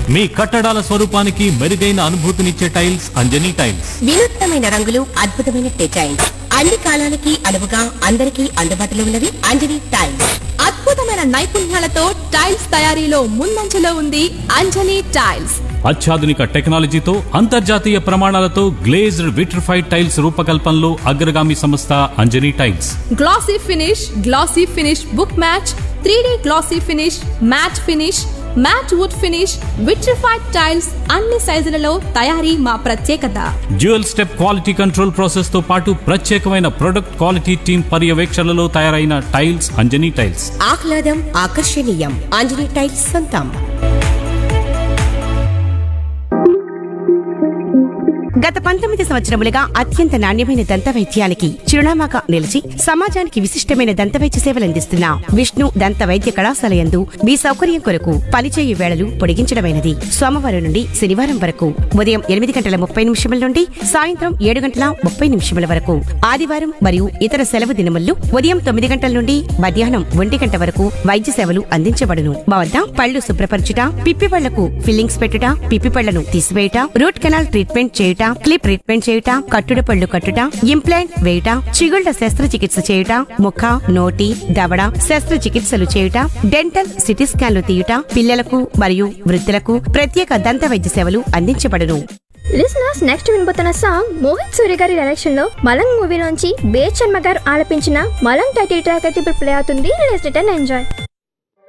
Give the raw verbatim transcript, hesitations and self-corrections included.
మీ కట్టడాల స్వరూపానికి మెరుగైన అనుభూతినిచ్చే టైల్స్ అంజనీ టైల్స్. వినూత్నమైన రంగులు, అద్భుతమైన డిజైన్స్, అన్ని కాలాలకి అనువుగా అందరికీ అందుబాటులో ఉన్నవి అంజనీ టైల్స్. అద్భుతమైన నైపుణ్యాలతో టైల్స్ తయారీలో ముందంజలో ఉంది అంజనీ టైల్స్. అత్యాధునిక టెక్నాలజీతో అంతర్జాతీయ ప్రమాణాలతో గ్లేజ్డ్ విట్రిఫైడ్ టైల్స్ రూపకల్పనలో అగ్రగామి సంస్థ Anjani tiles. Glossy finish, glossy finish book match, three D glossy finish, mat finish, mat would finish, vitrified tiles అన్ని సైజులలో తయారీ మా ప్రత్యేకత. Dual step quality control process తో పాటు ప్రత్యేకమైన ప్రొడక్ట్ క్వాలిటీ టీమ్ పర్యవేక్షణలో తయారైన టైల్స్ అంజనీ టైల్స్. ఆహ్లాదం, ఆకర్షణీయం, అంజనీ టైల్స్ సొంతం. గత పంతొమ్మిది సంవత్సరములుగా అత్యంత నాణ్యమైన దంత వైద్యానికి చిరునామాగా నిలిచి సమాజానికి విశిష్టమైన దంత వైద్య సేవలందిస్తున్న విష్ణు దంత వైద్య కళాశాల యందు మీ సౌకర్యం కొరకు పనిచేయు వేళలు పొడిగించడమైనది. సోమవారం నుండి శనివారం వరకు ఉదయం ఎనిమిది గంటల ముప్పై నిమిషముల నుండి సాయంత్రం ఏడు గంటల ముప్పై నిమిషముల వరకు, ఆదివారం మరియు ఇతర సెలవు దినముల్లో ఉదయం తొమ్మిది గంటల నుండి మధ్యాహ్నం ఒంటి గంట వరకు వైద్య సేవలు అందించబడును. మా వద్ద పళ్లు శుభ్రపరచుట, పిప్పి పళ్లకు ఫిల్లింగ్స్ పెట్టుట, పిప్పి పళ్లను తీసివేయుట, రూట్ కెనాల్ ట్రీట్మెంట్ చేయుట, క్లిప్ ట్రీట్మెంట్ చేయుట, కట్టుడు పళ్ళు కట్టుట, ఇంప్లాంట్ వేయుట, చిగుళ్ల శస్త్రచికిత్స చేయుట, ముఖ, నోటి, దవడ శస్త్రచికిత్సలు చేయుట, డెంటల్ సిటీ స్కాన్లు తీయుట, పిల్లలకు మరియు వృద్ధులకు ప్రత్యేక దంత వైద్య సేవలు అందించబడును. లిసనర్స్, నెక్స్ట్ వినబోతున్న సాంగ్ మోహిత్ సూర్య గారి డైరెక్షన్ లో మలంగ్ మూవీలోంచి బేచ్ శర్మ గారు ఆలపించిన మలంగ్ టైటిల్ ట్రాక్ అయితే ఇప్పుడు ప్లే అవుతుంది. Let's listen and enjoy.